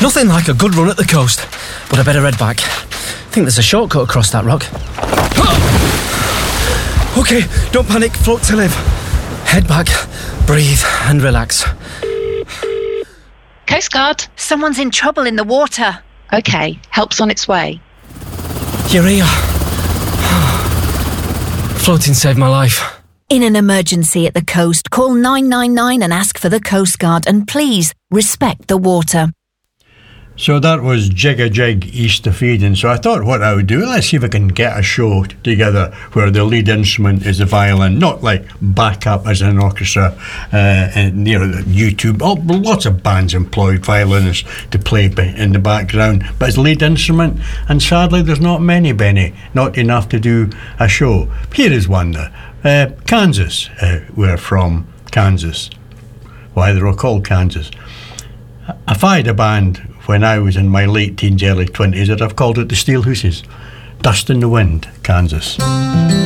Nothing like a good run at the coast, but I better head back. I think there's a shortcut across that rock. OK, don't panic, float to live. Head back, breathe and relax. Coast Guard. Someone's in trouble in the water. OK, help's on its way. You're here. Floating saved my life. In an emergency at the coast, call 999 and ask for the Coast Guard, and please respect the water. So that was Jig a Jig East of Eden. So I thought what I would do, let's see if I can get a show together where the lead instrument is the violin, not like backup as an orchestra and YouTube. Oh, lots of bands employed violinists to play in the background, but as lead instrument, and sadly there's not many, Benny, not enough to do a show. Here is one though. Kansas. We're from Kansas. Why they're all called Kansas. If I had a band when I was in my late teens, early 20s, I'd have called it the Steel Hooses. Dust in the Wind, Kansas.